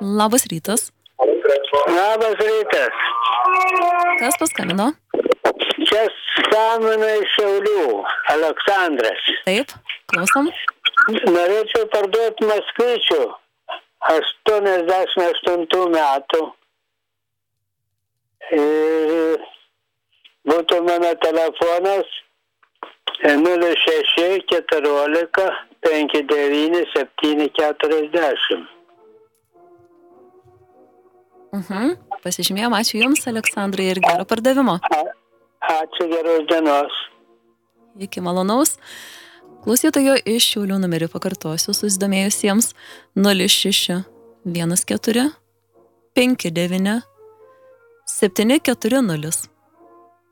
Labas rytas. Labas rytas. Kas paskambino? Čia skambina iš Šiaulių, Aleksandras. Taip, klausom. Norėčiau parduoti Moskvičių 88 metų. Ir būtų mano telefonas 06 14 59 740. Pasižymėjom, ačiū Jums, Aleksandrai, ir gero pardavimo. Ačiū, geros dienos. Iki malonaus. Klausytojo iš Šiaulių numerį pakartosiu susidomėjusiems 06 14 59 740.